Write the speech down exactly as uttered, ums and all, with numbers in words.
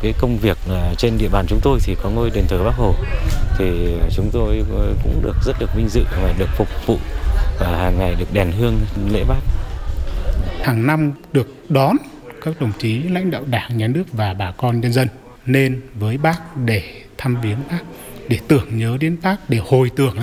cái công việc trên địa bàn chúng tôi thì có ngôi đền thờ Bác Hồ, thì chúng tôi cũng được rất được vinh dự và được phục vụ và hàng ngày được đèn hương lễ Bác. Hàng năm được đón các đồng chí lãnh đạo Đảng, Nhà nước và bà con nhân dân nên với Bác để thăm viếng Bác, để tưởng nhớ đến Bác, để hồi tưởng